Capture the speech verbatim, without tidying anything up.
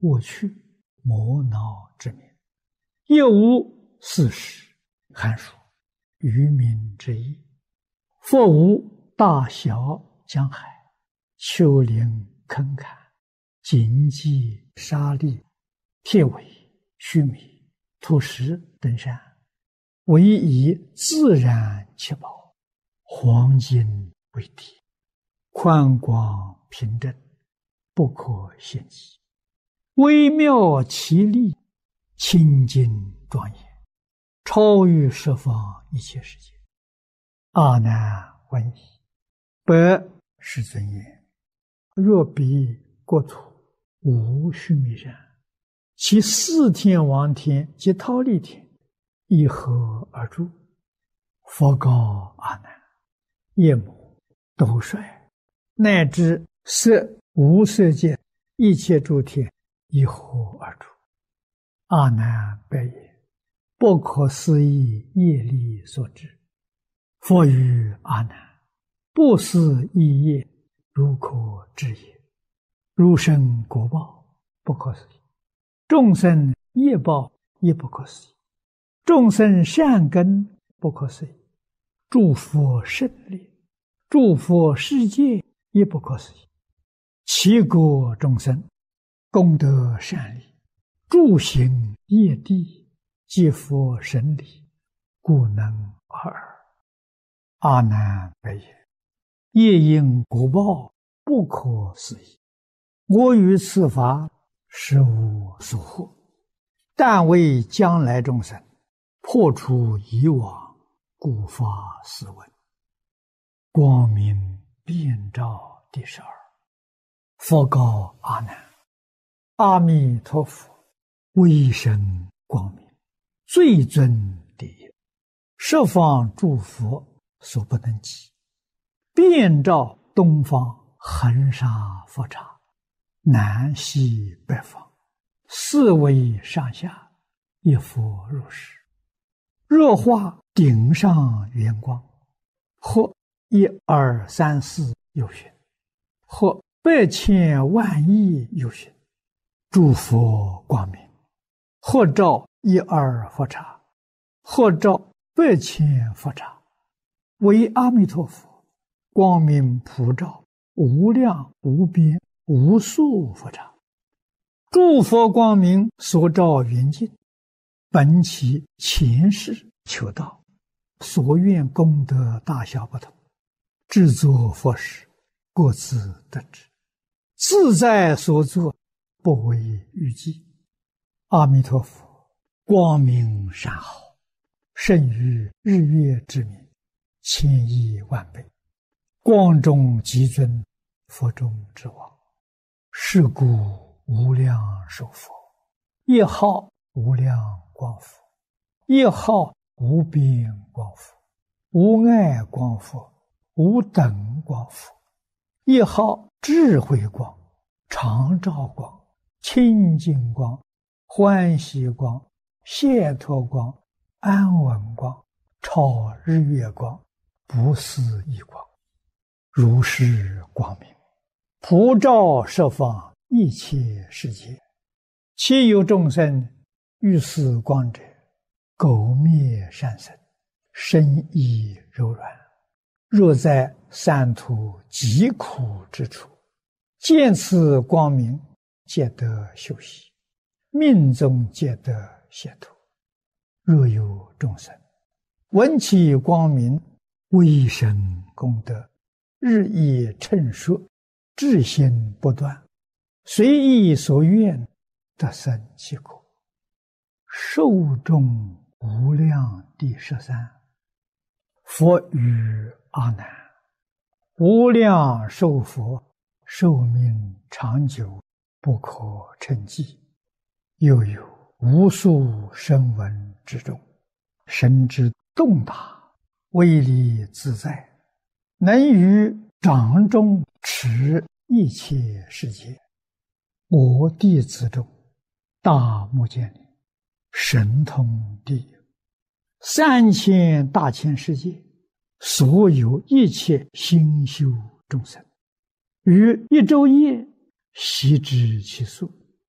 我去，磨脑之名，亦无四时寒暑渔民之意。佛无大小江海，丘陵坑坎，荆棘沙砾，铁苇须弥，土石登山，唯以自然其宝，黄金为底，宽广平正，不可限极，微妙奇丽，清净庄严，超于十方一切世界。阿难问矣，百世尊言：若彼国土无须弥山，其四天王天及忉利天以何而住？佛告阿难：夜母、斗率，乃至色无色界一切诸天以何而住？阿难白言：不可思议业力所致。佛语阿难：不思议业，如可知也。如生果报，不可思议；众生业报，亦不可思议；众生善根，不可思议；诸佛胜利，诸佛世界，亦不可思议。其国众生，功德善利，诸行业地，皆佛神理，故能尔。阿难白言：业因果报，不可思议。我于此法实无所获，但为将来众生破除以往，故发斯文。光明遍照第十二。佛告阿难：阿弥陀佛威神光明，最尊第一，十方诸佛所不能及，遍照东方恒沙佛刹，南西北方，四维上下，一佛如是。若化顶上圆光，或一二三四有寻，或百千万亿有寻，诸佛光明，或照一二佛刹，或照百千佛刹，为阿弥陀佛光明普照无量无边无数佛刹。诸佛光明所照圆净，本其前世求道，所愿功德大小不同，制作佛时各自得知，自在所作，不为预计。阿弥陀佛光明善好，胜于日月之明，千亿万倍，光中极尊，佛中之王。是故无量寿佛，一号无量光佛，一号无边光佛，无碍光佛，无等光佛，一号智慧光，常照光，清净光，欢喜光，解脱光，安稳光，超日月光，不思议光，如是光明，普照十方一切世界。其有众生欲思光者，苟灭善生，身意柔软，若在三途极苦之处，见此光明，皆得休息，命中皆得解脱。若有众生闻其光明，威神功德，日益称说，至心不断，随意所愿，得生其果。寿终无量第十三。佛语阿难：无量寿佛寿命长久，不可称计。又有无数声闻之中，神之洞达，威力自在，能于掌中持一切世界。我弟子中，大目犍连神通第一，三千大千世界，所有一切心修众生，于一昼夜悉知其数，